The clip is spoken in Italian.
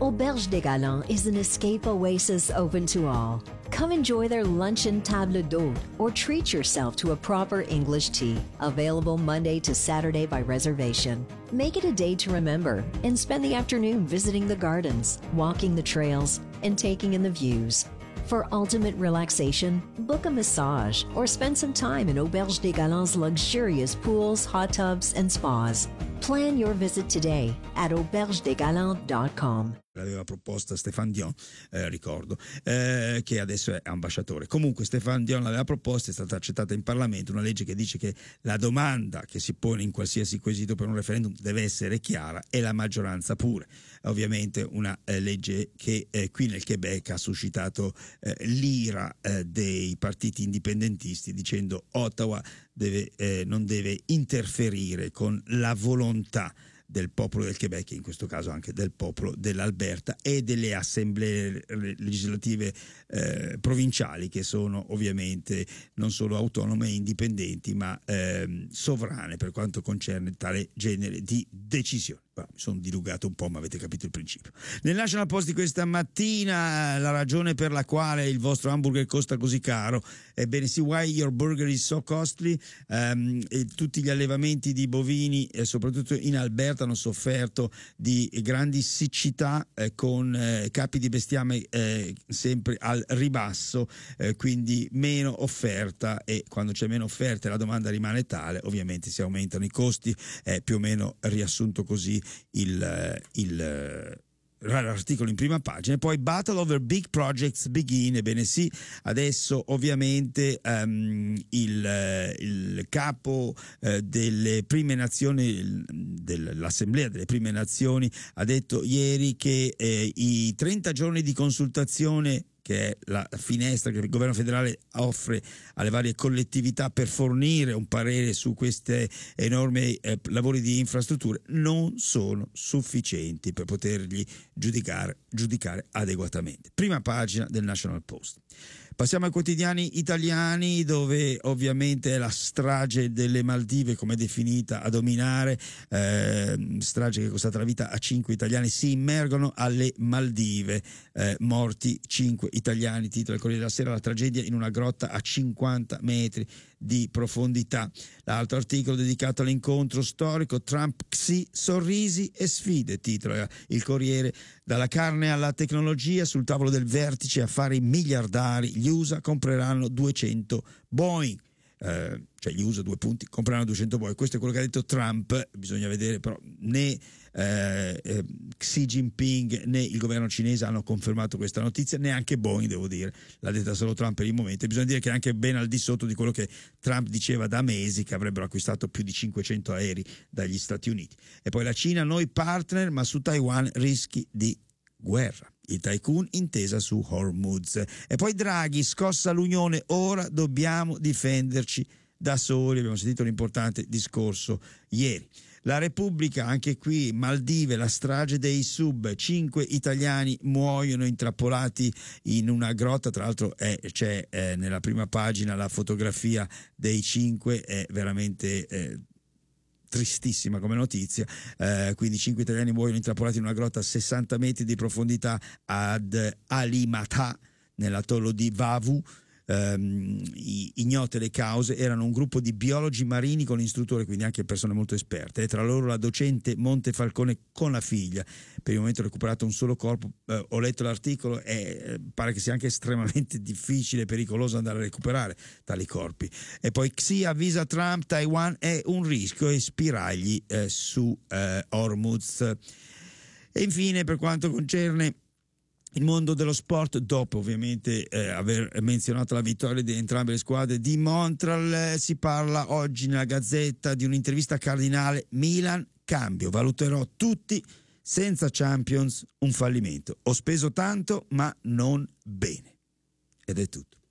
Auberge des Galants is an escape oasis open to all. Come enjoy their luncheon table d'hôte or treat yourself to a proper English tea, available Monday to Saturday by reservation. Make it a day to remember and spend the afternoon visiting the gardens, walking the trails, and taking in the views. For ultimate relaxation, book a massage or spend some time in Auberge des Galants' luxurious pools, hot tubs, and spas. Plan your visit today at aubergedesgalants.com. L'aveva proposta Stéphane Dion, ricordo, che adesso è ambasciatore. Comunque Stéphane Dion l'aveva proposta, è stata accettata in Parlamento, una legge che dice che la domanda che si pone in qualsiasi quesito per un referendum deve essere chiara e la maggioranza pure. Ovviamente una legge che qui nel Quebec ha suscitato l'ira dei partiti indipendentisti, dicendo Ottawa non deve interferire con la volontà del popolo del Quebec, in questo caso anche del popolo dell'Alberta e delle assemblee legislative provinciali, che sono ovviamente non solo autonome e indipendenti ma sovrane per quanto concerne tale genere di decisioni. Mi sono dilugato un po', ma avete capito il principio. Nel National Post di questa mattina, la ragione per la quale il vostro hamburger costa così caro, ebbene sì, why your burger is so costly. Tutti gli allevamenti di bovini, soprattutto in Alberta, hanno sofferto di grandi siccità, con capi di bestiame sempre al ribasso, quindi meno offerta, e quando c'è meno offerta e la domanda rimane tale, ovviamente si aumentano i costi. Più o meno riassunto così l'articolo in prima pagina. E poi Battle over Big Projects begin. Ebbene sì, adesso ovviamente il capo delle prime nazioni, dell'Assemblea delle prime nazioni, ha detto ieri che i 30 giorni di consultazione, che è la finestra che il governo federale offre alle varie collettività per fornire un parere su questi enormi lavori di infrastrutture, non sono sufficienti per poterli giudicare adeguatamente. Prima pagina del National Post. Passiamo ai quotidiani italiani, dove ovviamente è la strage delle Maldive, come è definita, a dominare. Strage che è costata la vita a 5 italiani. Si immergono alle Maldive, morti 5 italiani. Titola il Corriere della Sera: la tragedia in una grotta a 50 metri di profondità. L'altro articolo dedicato all'incontro storico Trump-Xi, sorrisi e sfide, titola il Corriere. Dalla carne alla tecnologia, sul tavolo del vertice affari miliardari, gli USA compreranno 200 Boeing. Cioè gli USA, compreranno 200 Boeing. Questo è quello che ha detto Trump. Bisogna vedere però, né Xi Jinping né il governo cinese hanno confermato questa notizia, neanche Boeing, devo dire, l'ha detta solo Trump per il momento. E bisogna dire che è anche ben al di sotto di quello che Trump diceva da mesi, che avrebbero acquistato più di 500 aerei dagli Stati Uniti. E poi la Cina: noi partner, ma su Taiwan rischi di guerra. I tycoon, intesa su Hormuz. E poi Draghi: scossa l'Unione, ora dobbiamo difenderci da soli. Abbiamo sentito l'importante discorso ieri. La Repubblica, anche qui Maldive, la strage dei sub, 5 italiani muoiono intrappolati in una grotta. Tra l'altro c'è nella prima pagina la fotografia dei 5, è veramente tristissima come notizia. Quindi 5 italiani muoiono intrappolati in una grotta a 60 metri di profondità ad Alimata, nell'atollo di Vavu. Ignote le cause. Erano un gruppo di biologi marini con istruttore, quindi anche persone molto esperte, e tra loro la docente Montefalcone con la figlia. Per il momento recuperato un solo corpo. Ho letto l'articolo e pare che sia anche estremamente difficile e pericoloso andare a recuperare tali corpi. E poi Xi avvisa Trump: Taiwan è un rischio, e spiragli su Hormuz. E infine, per quanto concerne il mondo dello sport, dopo ovviamente aver menzionato la vittoria di entrambe le squadre di Montreal, si parla oggi nella Gazzetta di un'intervista cardinale: Milan, cambio, valuterò tutti, senza Champions un fallimento, ho speso tanto ma non bene. Ed è tutto.